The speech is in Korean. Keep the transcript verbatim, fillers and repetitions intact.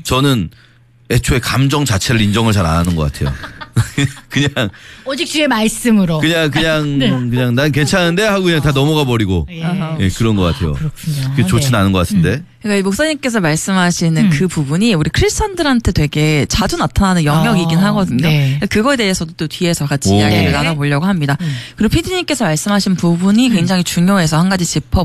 저는 애초에 감정 자체를 인정을 잘 안 하는 것 같아요. 그냥 오직 주의 말씀으로. 그냥 그냥 네. 그냥 난 괜찮은데 하고 그냥 다 넘어가 버리고 예. 예, 그런 것 같아요. 그렇군요. 그게 좋진 네. 않은 것 같은데. 그러니까 이 목사님께서 말씀하시는 음. 그 부분이 우리 크리스천들한테 되게 자주 나타나는 영역이긴 어, 하거든요. 네. 그거에 대해서도 또 뒤에서 같이 오. 이야기를 네. 나눠보려고 합니다. 음. 그리고 피디님께서 말씀하신 부분이 굉장히 중요해서 한 가지 짚어